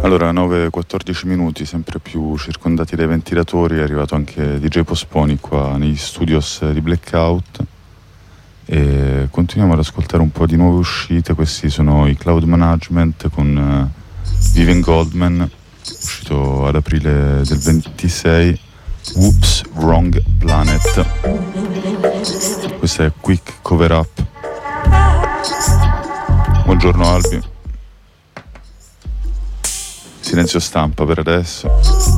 Allora, 9:14 minuti, sempre più circondati dai ventilatori, è arrivato anche DJ Posponi qua negli studios di Blackout e continuiamo ad ascoltare un po' di nuove uscite. Questi sono i Cloud Management con Vivian Goldman, uscito ad aprile del 26, Whoops, Wrong Planet. Questo è Quick Cover Up. Buongiorno Albi. Silenzio stampa per adesso.